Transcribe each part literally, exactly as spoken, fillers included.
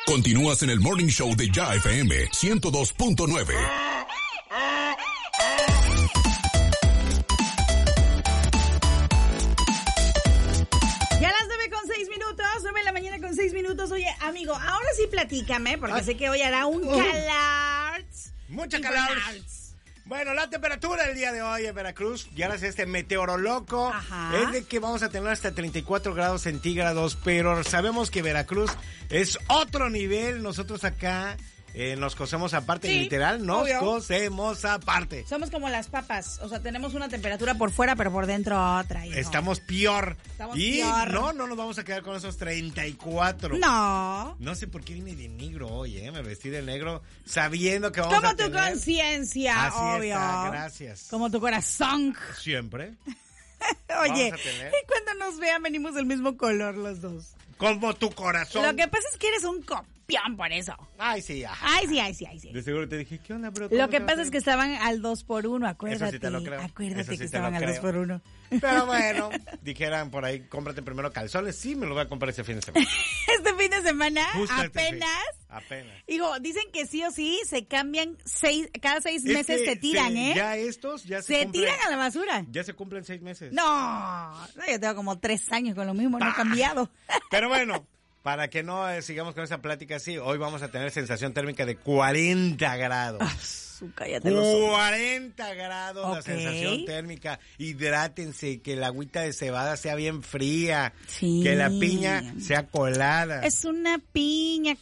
Continúas en el Morning Show de Ya F M ciento dos punto nueve. Ya las nueve con seis minutos, nueve de la mañana con seis minutos. Oye, amigo, ahora sí platícame, porque ah. sé que hoy hará un calart. Mucha calart. Bueno, la temperatura del día de hoy en Veracruz, ya gracias a este meteoro loco, Ajá. es de que vamos a tener hasta treinta y cuatro grados centígrados, pero sabemos que Veracruz es otro nivel. Nosotros acá eh, nos cosemos aparte, sí, literal, nos obvio. cosemos aparte. Somos como las papas, o sea, tenemos una temperatura por fuera, pero por dentro otra. Hijo. Estamos peor. Estamos y peor. no, no nos vamos a quedar con esos treinta y cuatro. No. No sé por qué vine de negro hoy, ¿eh? Me vestí de negro sabiendo que vamos como a tener... Como tu conciencia, Así obvio. Está, gracias. Como tu corazón. Siempre. Oye, y cuando nos vean venimos del mismo color los dos. Como tu corazón. Lo que pasa es que eres un copión por eso. Ay, sí, ajá. Ay, sí, ay, sí, ay, sí. De seguro te dije, ¿qué onda, bro? Lo que pasa es que estaban al dos por uno, acuérdate. Eso sí te lo creo. Acuérdate Eso sí que estaban al dos por uno. Pero bueno, dijeran por ahí, cómprate primero calzones. Sí, me los voy a comprar este fin de semana. ¿Este fin de semana? Justo apenas. Este apenas. Digo, dicen que sí o sí se cambian seis, cada seis es meses se tiran, se, ¿eh? Ya estos, ya se Se cumplen, tiran a la basura. Ya se cumplen seis meses. No, no yo tengo como tres años con lo mismo, no he cambiado. Pero bueno, para que no eh, sigamos con esa plática así, hoy vamos a tener sensación térmica de cuarenta grados. Ah, su, cállate los ojos. cuarenta grados okay. La sensación térmica. Hidrátense, que la agüita de cebada sea bien fría. Sí. Que la piña sea colada. Es una piña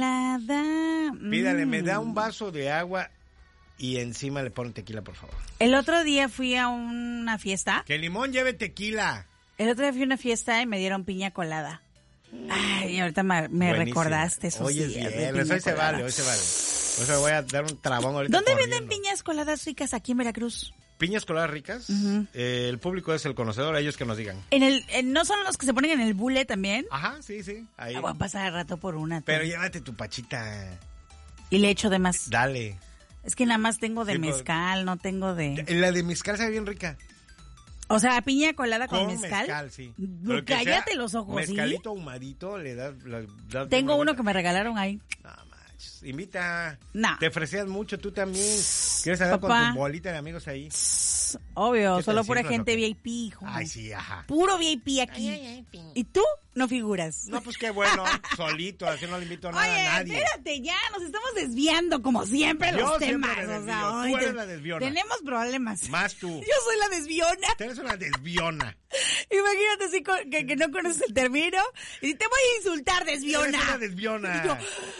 colada. Pídale, mm. me da un vaso de agua y encima le ponen tequila, por favor. El otro día fui a una fiesta. Que el limón lleve tequila. El otro día fui a una fiesta y me dieron piña colada. Ay, ahorita me, me recordaste esos Hoy es días viernes, hoy se vale, hoy se vale. Hoy se voy a dar un trabón ahorita. ¿Dónde corriendo. venden piñas coladas ricas aquí en Veracruz? Piñas coladas ricas, uh-huh. eh, el público es el conocedor, ellos que nos digan. En el, en, ¿no son los que se ponen en el bule también? Ajá, sí, sí. Ahí. Ah, voy a pasar el rato por una. Pero tú. Llévate tu pachita. Y le echo de más. Dale. Es que nada más tengo de sí, mezcal, no tengo de... La de mezcal sabe bien rica. O sea, piña colada con, con mezcal. mezcal, sí. Cállate los ojos, mezcalito ¿sí? ahumadito, le das... Le das tengo uno que me regalaron ahí. No manches, invita. No. Te ofrecías mucho, tú también. ¿Quieres hablar con tu bolita de amigos ahí? Obvio, solo pura gente V I P, hijo. Ay, sí, ajá. Puro V I P aquí. Ay, ay, ay, ¿y tú? No figuras. No, pues qué bueno, solito, así no le invito a nada Oye, a nadie. espérate, ya, nos estamos desviando como siempre Yo los siempre temas. me o sea, tú hoy eres te, la desviona. Tenemos problemas. Más tú. Yo soy la desviona. Tú eres una desviona. Imagínate así que, que no conoces el término y te voy a insultar, desviona. Eres una desviona. Y yo,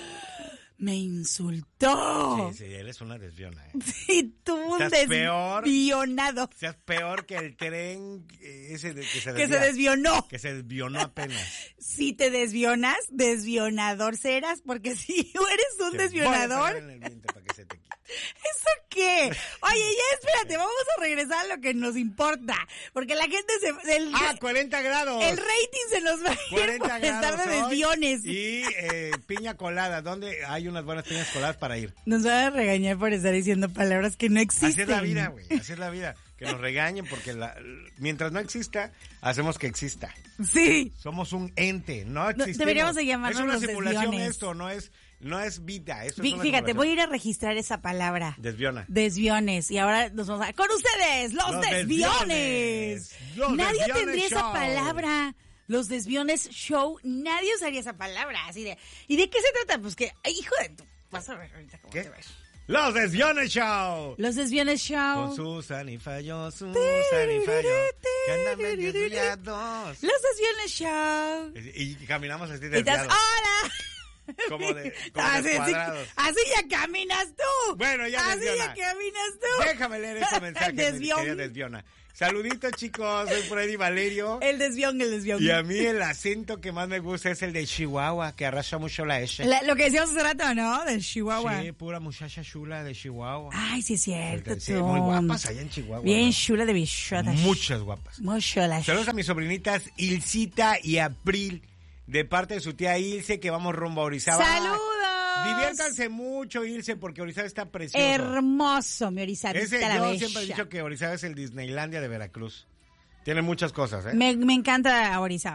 me insultó. Sí, sí, él es una desviona. ¿eh? Sí, tú un desvionado. Seas peor que el tren ese de, que se Que se desvionó. Que se desvionó apenas. Si te desvionas, desvionador serás, porque si eres un se desvionador... En el viento para que se te quite. ¿Eso qué? Oye, ya espérate, vamos a regresar a lo que nos importa. Porque la gente se... El, ah, cuarenta grados. El rating se nos va a ir por estar de desviones. Y eh, piña colada, ¿dónde hay unas buenas piñas coladas para ir? Nos van a regañar por estar diciendo palabras que no existen. Así es la vida, güey, así es la vida. Que nos regañen porque la, mientras no exista, hacemos que exista. Sí. Somos un ente, no existimos. No, deberíamos de llamarnos Es una los simulación desviones. Esto, no es... No es vida, eso Fí, es una Fíjate, voy a ir a registrar esa palabra. Desviona. Desviones. Y ahora nos vamos a... ¡Con ustedes, los, los desviones! desviones. Los Nadie desviones tendría show. Esa palabra. Los desviones show. Nadie usaría esa palabra. Así de... ¿Y de qué se trata? Pues que... Ay, hijo de tu... Vas a ver ahorita cómo ¿Qué? Te ves. Los Desviones Show. Los Desviones Show. Con Susan y Fallo, Susan y Fallo. Que andan medio desviados. Los Desviones Show. Y, y caminamos así desviados. ¡Hola! Como de, como así, de cuadrados. Así ya caminas tú. Bueno, ya Así desviona. ya caminas tú. Déjame leer este mensaje. Desvión. Desviona. Saluditos, chicos. Soy Freddy Valerio. El desvión, el desvión. Y a mí el acento que más me gusta es el de Chihuahua, que arrastra mucho la S. La, lo que decíamos hace rato, ¿no? Del Chihuahua. Sí, pura muchacha chula de Chihuahua. Ay, sí es cierto. Sí, muy guapas allá en Chihuahua. Bien ¿no? chula de bichotas. Muchas guapas. Muy chulas. Saludos a mis sobrinitas Ilcita y April, de parte de su tía Ilse, que vamos rumbo a Orizaba. ¡Saludos! Diviértanse mucho, Ilse, porque Orizaba está precioso. Hermoso, mi Orizaba. Ese, yo bella. siempre he dicho que Orizaba es el Disneylandia de Veracruz. Tiene muchas cosas, ¿eh? Me, me encanta Orizaba.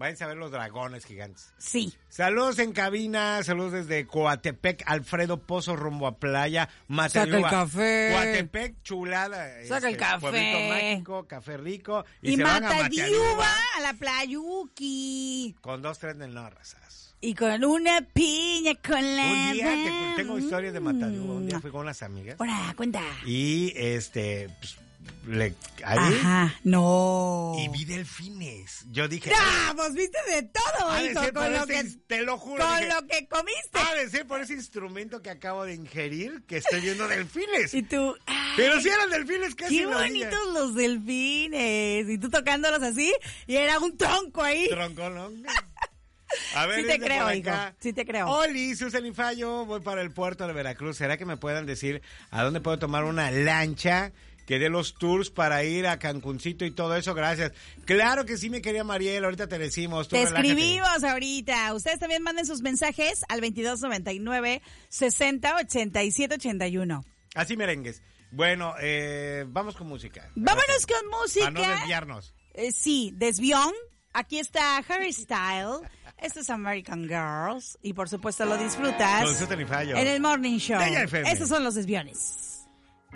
Váyanse a ver los dragones gigantes. Sí. Saludos en cabina, saludos desde Coatepec, Alfredo Pozo, rumbo a Playa, Matanuba. Saca el café. Coatepec, chulada. Saca el este, café. Pueblito mágico, café rico. Y, Y se van a Matadiuba Matanuba a la Playuki. con dos, tres del Norrazas. Y con una piña con la... Un día, te- tengo historias de Matanuba, un día fui con unas amigas. Ahora, cuenta. Y este, pues, le, ahí, Ajá, no. y vi delfines. Yo dije, ¡Ah! Pues viste de todo, ha de hijo, ser por con lo ese que... ins- te lo juro. Con dije, lo que comiste. ha de ser por ese instrumento que acabo de ingerir que estoy viendo delfines. Y tú... ay, Pero si eran delfines casi ¡qué en la orilla. bonitos los delfines! Y tú tocándolos así, y era un tronco ahí. Tronco, ¿no? A ver, Sí te desde creo, por hijo. acá. Sí te creo. Oli, Susan y Fallo, voy para el puerto de Veracruz. ¿Será que me puedan decir a dónde puedo tomar una lancha que dé los tours para ir a Cancuncito y todo eso? Gracias. Claro que sí, mi querida Mariel, ahorita te decimos. Tú Te relájate. escribimos ahorita. Ustedes también manden sus mensajes al veintidós noventa y nueve, sesenta, ochenta y siete, ochenta y uno. Así merengues. Bueno, eh, vamos con música. Vámonos con música. Para no desviarnos. Eh, sí, desvión. Aquí está Harry Style. Esto es American Girls. Y por supuesto lo disfrutas Con Susan y Fallo. en el Morning Show. De J F M. Estos son los desviones.